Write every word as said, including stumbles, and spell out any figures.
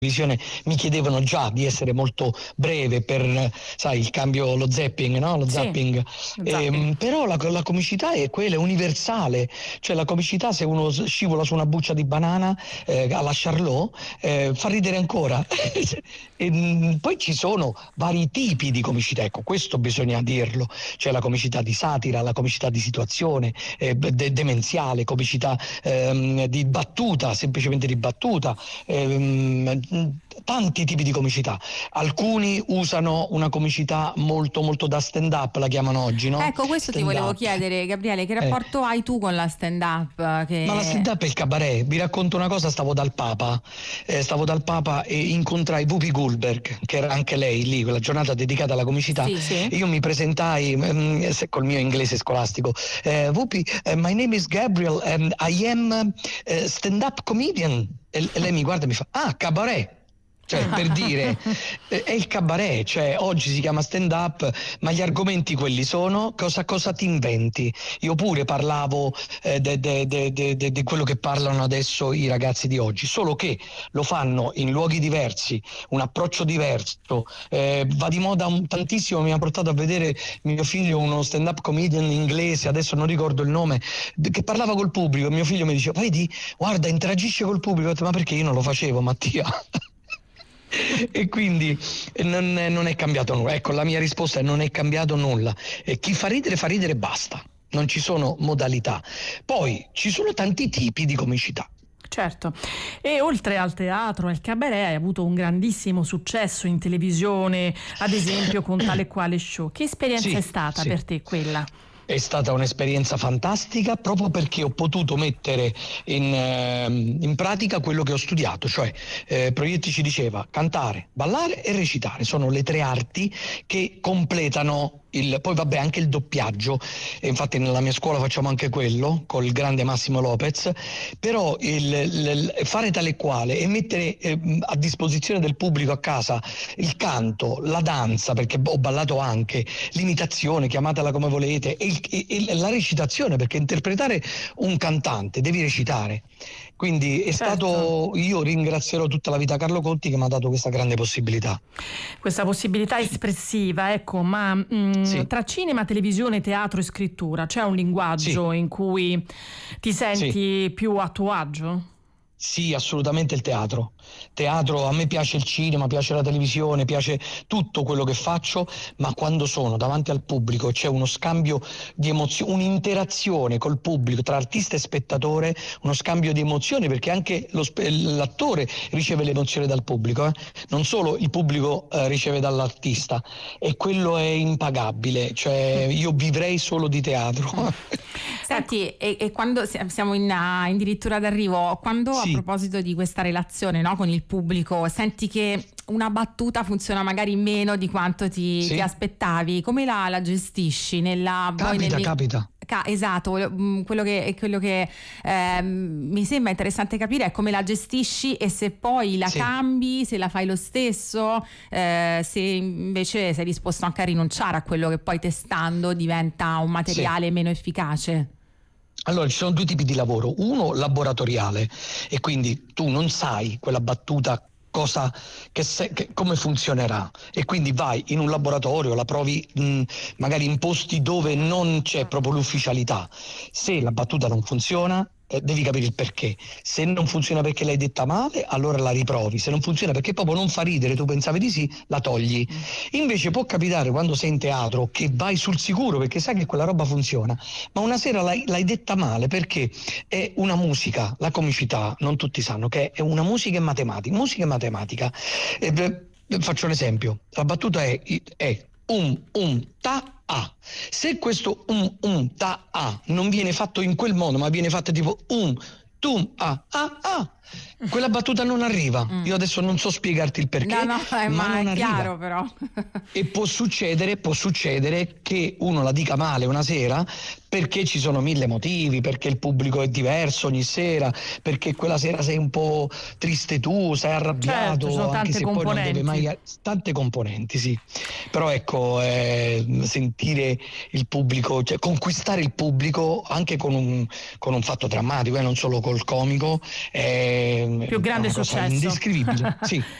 televisione mi chiedevano già di essere molto breve per, sai, il cambio, lo zapping, no? Lo Sì, zapping. Ehm, però la, la comicità è quella, è universale, cioè la comicità, se uno scivola su una buccia di banana eh, alla Charlot, eh, fa ridere ancora. E, mh, poi ci sono vari tipi di comicità, ecco, questo bisogna dirlo, c'è la comicità di satira, la comicità di situazione, eh, de- demenziale, comicità ehm, di battuta, semplicemente di battuta, ehm, tanti tipi di comicità. Alcuni usano una comicità molto molto da stand up, la chiamano oggi, no? Ecco, questo ti Stand volevo up. chiedere, Gabriele, che Eh. rapporto hai tu con la stand-up? Che... Ma la stand up è il cabaret. Vi racconto una cosa: stavo dal Papa eh, stavo dal Papa e incontrai Whoopi Goldberg, che era anche lei lì, quella giornata dedicata alla comicità. Sì, sì. E io mi presentai um, col mio inglese scolastico. eh, Whoopi, uh, my name is Gabriel and I am uh, stand up comedian. E, e lei mi guarda e mi fa: ah, cabaret. Cioè, per dire, è il cabaret, cioè oggi si chiama stand up, ma gli argomenti quelli sono: cosa, cosa ti inventi? Io pure parlavo eh, di quello che parlano adesso i ragazzi di oggi, solo che lo fanno in luoghi diversi, un approccio diverso, eh, va di moda un, tantissimo. Mi ha portato a vedere mio figlio uno stand up comedian inglese, adesso non ricordo il nome, che parlava col pubblico. Mio figlio mi diceva: vedi, guarda, interagisce col pubblico. Ho detto: ma perché io non lo facevo, Mattia? E quindi non, non è cambiato nulla. Ecco, la mia risposta è: non è cambiato nulla. E chi fa ridere fa ridere e basta, non ci sono modalità. Poi ci sono tanti tipi di comicità. Certo, e oltre al teatro e al cabaret hai avuto un grandissimo successo in televisione, ad esempio con Tale e Quale Show. Che esperienza Sì, è stata sì. per te quella? È stata un'esperienza fantastica, proprio perché ho potuto mettere in, eh, in pratica quello che ho studiato, cioè eh, Proietti ci diceva: cantare, ballare e recitare sono le tre arti che completano il, poi vabbè, anche il doppiaggio, e infatti nella mia scuola facciamo anche quello col grande Massimo Lopez. Però il, il, fare tale e quale e mettere eh, a disposizione del pubblico a casa il canto, la danza, perché ho ballato anche, l'imitazione, chiamatela come volete, e, il, e, e la recitazione, perché interpretare un cantante devi recitare. Quindi è Certo. stato, io ringrazierò tutta la vita Carlo Conti che mi ha dato questa grande possibilità. Questa possibilità espressiva, ecco, ma mh, Sì. tra cinema, televisione, teatro e scrittura c'è un linguaggio Sì. in cui ti senti Sì. più a tuo agio? Sì, assolutamente il teatro. Teatro, a me piace il cinema, piace la televisione, piace tutto quello che faccio, ma quando sono davanti al pubblico c'è uno scambio di emozioni, un'interazione col pubblico tra artista e spettatore, uno scambio di emozioni, perché anche lo, l'attore riceve l'emozione dal pubblico, eh? Non solo il pubblico eh, riceve dall'artista, e quello è impagabile, cioè io vivrei solo di teatro. Senti, e, e quando siamo in, uh, addirittura d'arrivo, quando Sì. a proposito di questa relazione, no, con il pubblico, senti che una battuta funziona magari meno di quanto ti, Sì. ti aspettavi, come la, la gestisci? Nella, Capita, nel, capita. Ca- esatto, quello che, quello che eh, mi sembra interessante capire è come la gestisci e se poi la Sì. cambi, se la fai lo stesso, eh, se invece sei disposto anche a rinunciare a quello che poi testando diventa un materiale Sì. meno efficace. Allora, ci sono due tipi di lavoro: uno laboratoriale, e quindi tu non sai quella battuta cosa che, se, che come funzionerà, e quindi vai in un laboratorio, la provi mh, magari in posti dove non c'è proprio l'ufficialità. Se la battuta non funziona, eh, devi capire il perché. Se non funziona perché l'hai detta male, allora la riprovi. Se non funziona perché proprio non fa ridere, tu pensavi di sì, la togli. Invece può capitare, quando sei in teatro, che vai sul sicuro perché sai che quella roba funziona, ma una sera l'hai, l'hai detta male, perché è una musica, la comicità, non tutti sanno che è una musica e matematica. Musica e matematica. Eh, beh, faccio un esempio: la battuta è, è um, um, ta, a. Se questo um, um, ta, a non viene fatto in quel modo, ma viene fatto tipo um, tum, a, a, a, quella battuta non arriva. Mm. Io adesso non so spiegarti il perché, No, no, eh, ma, ma non è arriva. chiaro però. E può succedere, può succedere che uno la dica male una sera, perché ci sono mille motivi, perché il pubblico è diverso ogni sera, perché quella sera sei un po' triste tu, sei arrabbiato, Certo, ci sono anche tante se poi non deve componenti. mai, tante componenti, sì. Però ecco, eh, sentire il pubblico, cioè conquistare il pubblico anche con un, con un fatto drammatico, eh, non solo col comico, è Più grande è una cosa successo. indescrivibile. Sì.